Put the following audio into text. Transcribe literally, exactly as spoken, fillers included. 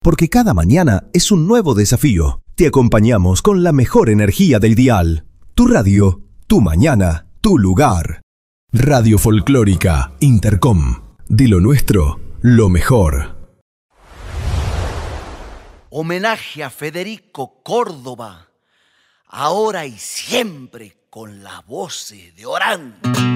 porque cada mañana es un nuevo desafío. Te acompañamos con la mejor energía del dial. Tu radio, tu mañana, tu lugar. Radio Folclórica Intercom. De lo nuestro, lo mejor. Homenaje a Federico Córdoba, ahora y siempre con las voces de Orán.